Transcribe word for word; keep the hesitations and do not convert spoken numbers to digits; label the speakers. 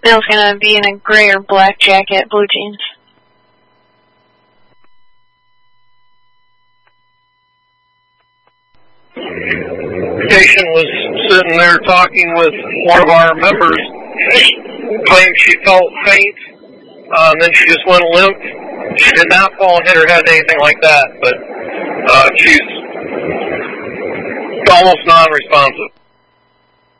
Speaker 1: Bill's gonna be in a gray or black jacket, blue jeans.
Speaker 2: Patient was sitting there talking with one of our members, claimed she felt faint, uh, and then she just went limp. She did not fall and hit her head, anything like that, but uh, she's almost non-responsive.